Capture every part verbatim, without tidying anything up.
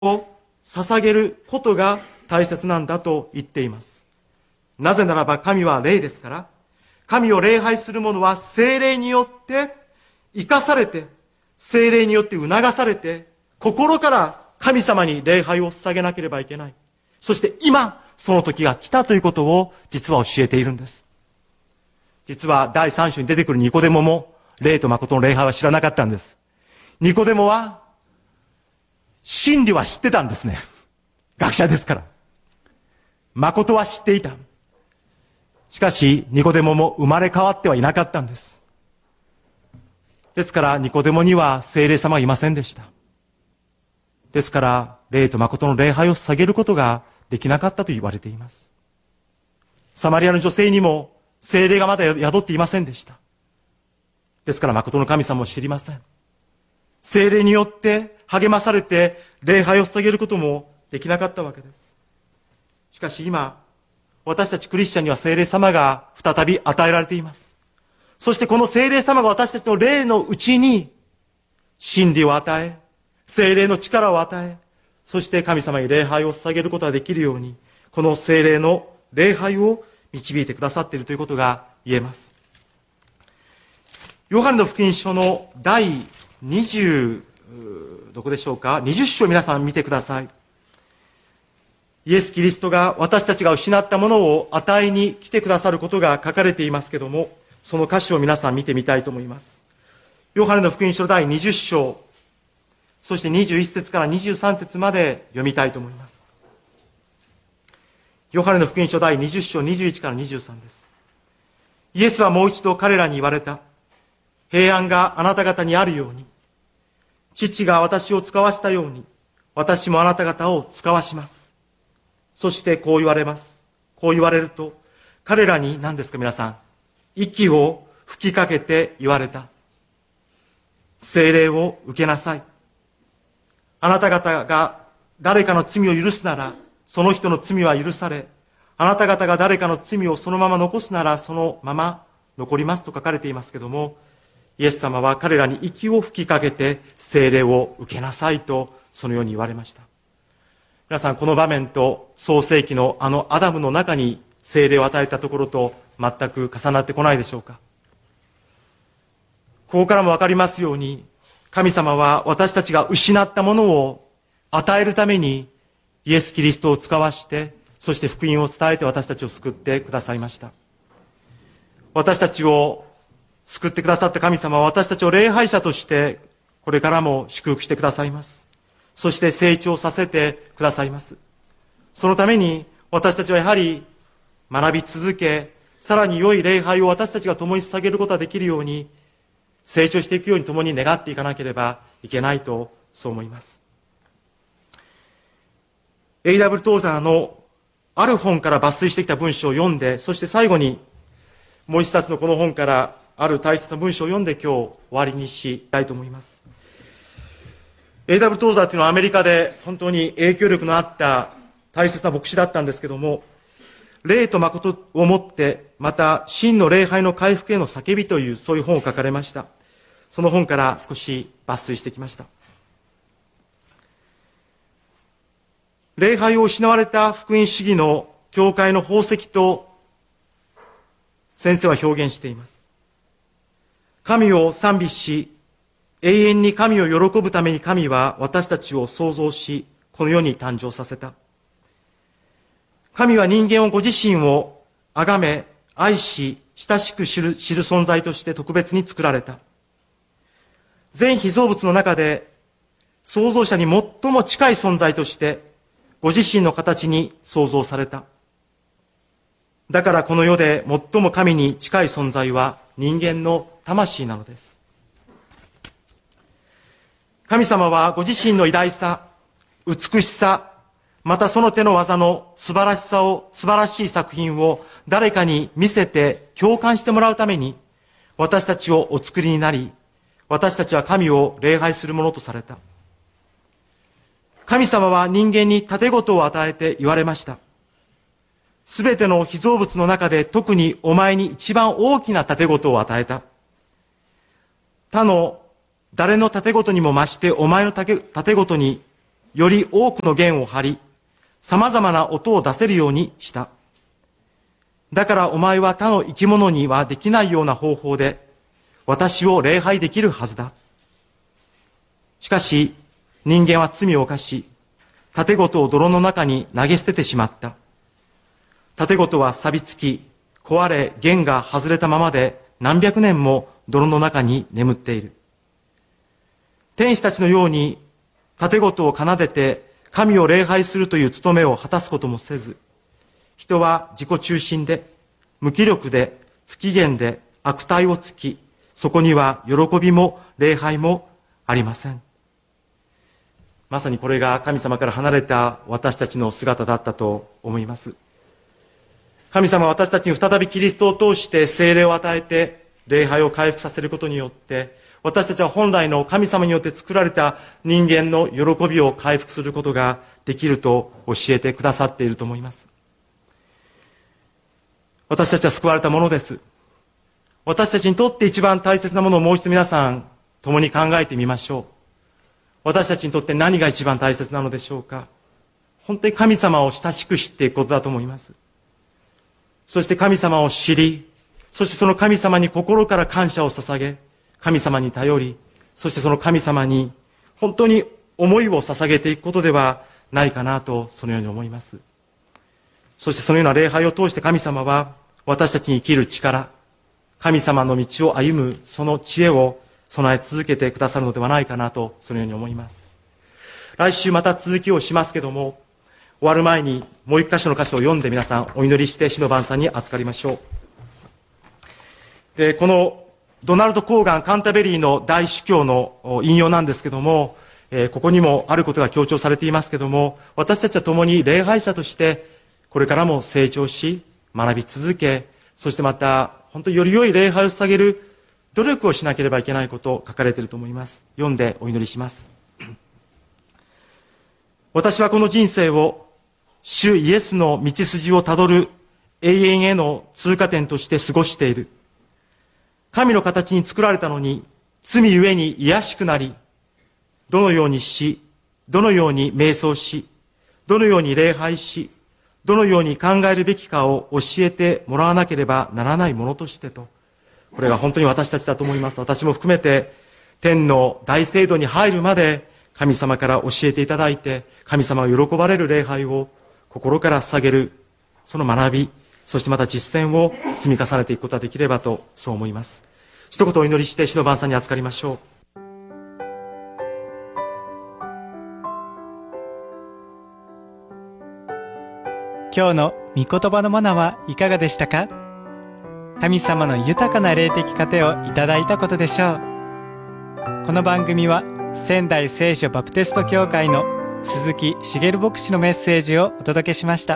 を捧げることが大切なんだと言っています。なぜならば神は霊ですから、神を礼拝する者は聖霊によって生かされて、聖霊によって促されて、心から神様に礼拝を捧げなければいけない。そして今、その時が来たということを実は教えているんです。実はだいさん章に出てくるニコデモも、霊と誠の礼拝は知らなかったんです。ニコデモは、真理は知ってたんですね。学者ですから。誠は知っていた。しかし、ニコデモも生まれ変わってはいなかったんです。ですから、ニコデモには聖霊様がいませんでした。ですから、霊と誠の礼拝を捧げることができなかったと言われています。サマリアの女性にも聖霊がまだ宿っていませんでした。ですから、誠の神様を知りません。聖霊によって励まされて礼拝を捧げることもできなかったわけです。しかし今、私たちクリスチャンには聖霊様が再び与えられています。そしてこの聖霊様が私たちの霊のうちに真理を与え、聖霊の力を与え、そして神様に礼拝を捧げることができるように、この聖霊の礼拝を導いてくださっているということが言えます。ヨハネの福音書の第にじゅう、どこでしょうか、にじゅっ章皆さん見てください。イエス・キリストが私たちが失ったものを与えに来てくださることが書かれていますけども、その歌詞を皆さん見てみたいと思います。ヨハネの福音書の第にじゅっ章、そしてにじゅういち節からにじゅうさん節まで読みたいと思います。ヨハネの福音書第にじゅっ章にじゅういちからにじゅうさんです。イエスはもう一度彼らに言われた。平安があなた方にあるように、父が私を使わしたように、私もあなた方を使わします。そしてこう言われます。こう言われると、彼らに何ですか皆さん、息を吹きかけて言われた。聖霊を受けなさい。あなた方が誰かの罪を許すなら、その人の罪は許され、あなた方が誰かの罪をそのまま残すなら、そのまま残りますと書かれていますけども、イエス様は彼らに息を吹きかけて聖霊を受けなさいとそのように言われました。皆さん、この場面と創世記のあのアダムの中に聖霊を与えたところと全く重なってこないでしょうか。ここからもわかりますように、神様は私たちが失ったものを与えるためにイエス・キリストを使わして、そして福音を伝えて私たちを救ってくださいました。私たちを救ってくださった神様は私たちを礼拝者としてこれからも祝福してくださいます。そして成長させてくださいます。そのために私たちはやはり学び続け、さらに良い礼拝を私たちが共に捧げることができるように、成長していくように共に願っていかなければいけないとそう思います。エーダブリュー トーザーのある本から抜粋してきた文章を読んで、そして最後にもう一冊のこの本からある大切な文章を読んで今日終わりにしたいと思います。エーダブリュー トーザーというのはアメリカで本当に影響力のあった大切な牧師だったんですけども、霊と誠をもって、また真の礼拝の回復への叫びというそういう本を書かれました。その本から少し抜粋してきました。礼拝を失われた福音主義の教会の宝石と先生は表現しています。神を賛美し、永遠に神を喜ぶために神は私たちを創造し、この世に誕生させた。神は人間をご自身を崇め、愛し、親しく知る、知る存在として特別に作られた。全被造物の中で創造者に最も近い存在としてご自身の形に創造された。だからこの世で最も神に近い存在は人間の魂なのです。神様はご自身の偉大さ、美しさ、またその手の技の素晴らしさを、素晴らしい作品を誰かに見せて共感してもらうために私たちをお作りになり、私たちは神を礼拝するものとされた。神様は人間に盾事を与えて言われました。すべての被造物の中で特にお前に一番大きな盾事を与えた。他の誰の盾事にも増してお前の盾事により多くの弦を張り、様々な音を出せるようにした。だからお前は他の生き物にはできないような方法で私を礼拝できるはずだ。しかし人間は罪を犯し、盾事を泥の中に投げ捨ててしまった。盾事は錆びつき、壊れ、弦が外れたままで何百年も泥の中に眠っている。天使たちのように盾事を奏でて神を礼拝するという務めを果たすこともせず、人は自己中心で、無気力で、不機嫌で、悪態をつき、そこには喜びも礼拝もありません。まさにこれが神様から離れた私たちの姿だったと思います。神様は私たちに再びキリストを通して聖霊を与えて礼拝を回復させることによって、私たちは本来の神様によって作られた人間の喜びを回復することができると教えてくださっていると思います。私たちは救われたものです。私たちにとって一番大切なものをもう一度皆さん共に考えてみましょう。私たちにとって何が一番大切なのでしょうか。本当に神様を親しく知っていくことだと思います。そして神様を知り、そしてその神様に心から感謝を捧げ、神様に頼り、そしてその神様に本当に思いを捧げていくことではないかなと、そのように思います。そしてそのような礼拝を通して神様は私たちに生きる力、神様の道を歩むその知恵を備え続けてくださるのではないかなと、そのように思います。来週また続きをしますけども、終わる前にもう一箇所の箇所を読んで皆さんお祈りして死の晩餐に預かりましょう。で、このドナルド・コーガン・カンタベリーの大主教の引用なんですけども、えー、ここにもあることが強調されていますけども、私たちは共に礼拝者としてこれからも成長し学び続け、そしてまた本当により良い礼拝を捧げる努力をしなければいけないことを書かれていると思います。読んでお祈りします。私はこの人生を主イエスの道筋をたどる永遠への通過点として過ごしている。神の形に作られたのに罪ゆえに卑しくなり、どのようにし、どのように瞑想し、どのように礼拝し、どのように考えるべきかを教えてもらわなければならないものとしてと。これが本当に私たちだと思います。私も含めて天の大聖堂に入るまで神様から教えていただいて、神様が喜ばれる礼拝を心から捧げる、その学び、そしてまた実践を積み重ねていくことができればと、そう思います。一言お祈りして死の晩餐に預かりましょう。 今日の御言葉のマナはいかがでしたか？神様の豊かな霊的糧をいただいたことでしょう。この番組は仙台聖書バプテスト教会の鈴木茂牧師のメッセージをお届けしました。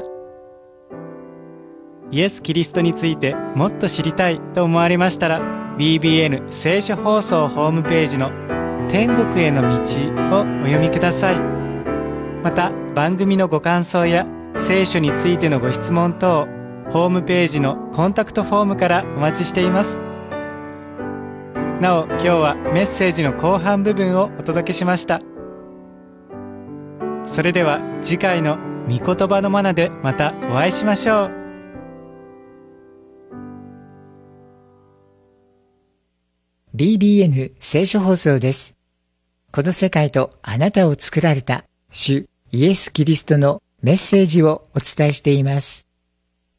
イエス・キリストについてもっと知りたいと思われましたら、 ビービーエヌ 聖書放送ホームページの天国への道をお読みください。また番組のご感想や聖書についてのご質問等、ホームページのコンタクトフォームからお待ちしています。なお、今日はメッセージの後半部分をお届けしました。それでは次回の御言葉のマナでまたお会いしましょう。 ビービーエヌ 聖書放送です。この世界とあなたを作られた主イエス・キリストのメッセージをお伝えしています。